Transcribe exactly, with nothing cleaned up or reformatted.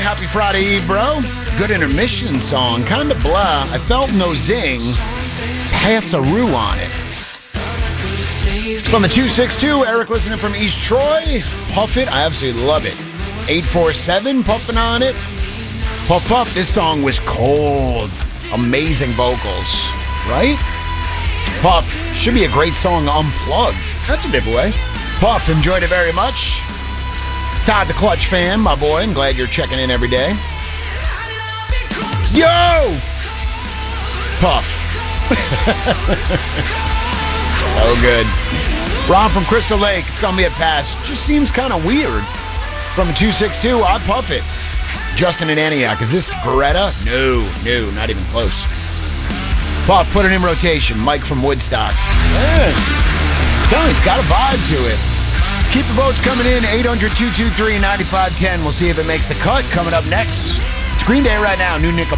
Happy Friday Eve, bro. Good intermission song. Kinda blah. I felt no zing. Pass-a-roo on it. From the two six two, Eric listening from East Troy. Puff It. I absolutely love it. eight four seven, puffing on it. Puff Puff. This song was cold. Amazing vocals. Right? Puff. Should be a great song unplugged. That's a giveaway. Puff. Enjoyed it very much. Todd the Clutch fan, my boy. I'm glad you're checking in every day. Yo! Puff. So good. Ron from Crystal Lake. It's going to be a pass. Just seems kind of weird. From the two six two, I'd Puff It. Justin in Antioch. Is this Greta? No, no, not even close. Puff, put it in rotation. Mike from Woodstock. Man, tell me, it's got a vibe to it. Keep the votes coming in. eight hundred, two two three, nine five one zero. We'll see if it makes the cut. Coming up next, it's Green Day right now. New Nickelback.